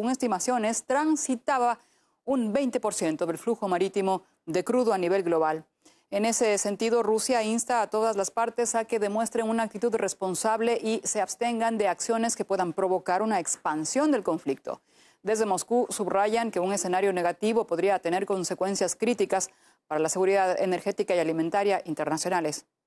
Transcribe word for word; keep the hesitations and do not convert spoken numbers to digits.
según estimaciones, transitaba un veinte por ciento del flujo marítimo de crudo a nivel global. En ese sentido, Rusia insta a todas las partes a que demuestren una actitud responsable y se abstengan de acciones que puedan provocar una expansión del conflicto. Desde Moscú subrayan que un escenario negativo podría tener consecuencias críticas para la seguridad energética y alimentaria internacionales.